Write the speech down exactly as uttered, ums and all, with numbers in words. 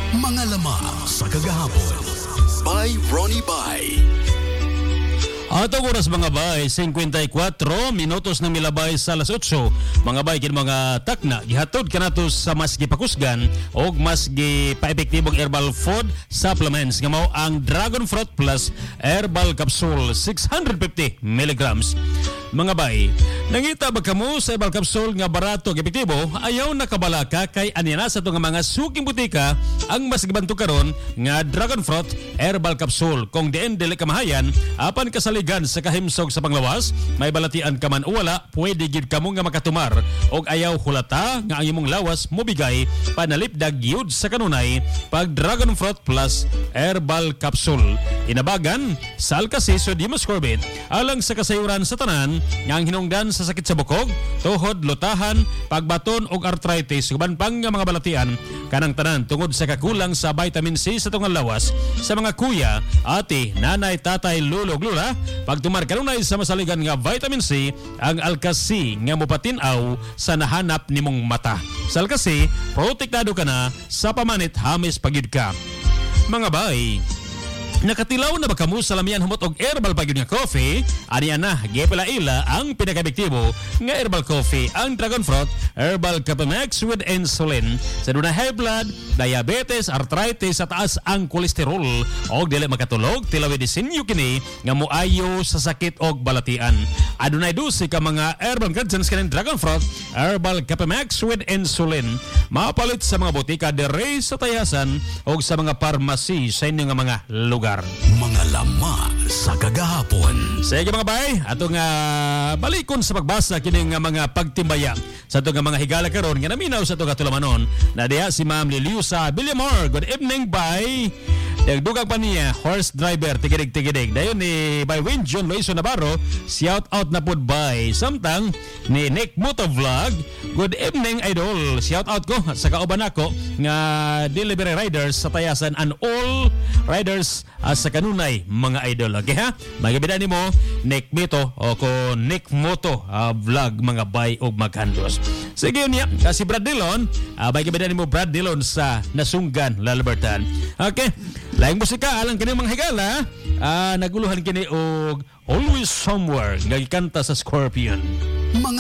Mga lamang sa kagahapon by Ronnie Bay. Atong oras mga bay, fifty-four minutos na milabay sa alas eight. Mga bay, kin mga takna, gihatod ka nato sa mas gipakusgan o mas gipa-epektibong herbal food supplements nga mao ang Dragon Fruit Plus Herbal Capsule six hundred fifty milligrams. Mga bay, nangita ba kamo sa herbal capsule nga barato ug epektibo? Ayaw nakabalaka kay anina sa itong mga suking butika ang mas gibanto karon nga Dragon Fruit Herbal Capsule. Kung diin dili kamahayan, apan kasaligan sa kahimsog sa panglawas, may balatian ka man o wala, pwede gid kamo nga makatumar og ayaw hulata nga ang imong lawas mobigay panalipdag gyud sa kanunay pag Dragon Fruit Plus Herbal Capsule. Inabagan sa Alkasi Sodium Ascorbate alang sa kasayuran sa tanan nga ang hinungdan sa sakit sa bukog, tuhod, lutahan, pagbaton ug arthritis uban pang nga mga balatian kanang tanan tungod sa kakulang sa vitamin C sa tungal lawas sa mga kuya, ate, nanay, tatay, lulo ug lula. Pagtumar kanunay sa masaligan nga vitamin C ang Alkasi nga mopatin-aw sa nahanap nimong mata. Sa Alkasi, protektado ka na sa pamanit hamis pagyud ka. Mga bay, nakatilaw na ba kamo sa lamian humot og herbal pagyud nga coffee? Aniya na, gipila-ila ang pinaka-epektibo nga herbal coffee, ang Dragon Fruit Herbal Capamex with insulin. Sa dunay high blood, diabetes, arthritis at taas ang kolesterol og dili makatulog, tilawid disenyo kini nga moayo sa sakit og balatian. Adunay dusi ka mga herbal ingredients kaning Dragon Fruit Herbal Capamex with insulin. Mapalit sa mga botika dere sa tayasan og sa mga pharmacy sa inyong nga mga lugar. Mga lama sa kagahapon. Sige mga bay, ato nga balikon sa pagbasa kining nga mga pagtimbaya sa ato nga mga higala karon nga naminaw sa ato nga tulamanon na diha si Ma'am Liliusa Villamor. Good evening, bay. Dagdugang pa niya, horse driver, tigidig-tigidig. Dayon ni by Win John Luiso Navarro, shout out na pod bay. Samtang ni Nick Moto Vlog, good evening idol. Shout out ko sa kauban ako nga delivery riders sa tayasan and all riders uh, sa kanunay mga idol. Okay ha? Magibida ni mo Nick Mito o ko Nick Moto uh, Vlog mga bay o maghandos. Sige yun niya, kasi Brad Dillon, uh, magibida ni mo Brad Dillon sa Nasunggan, Lalabertan. Okay, laing musika alang kini mga higala, uh, naguluhan kini og Always Somewhere nga gikanta sa Scorpion. Mga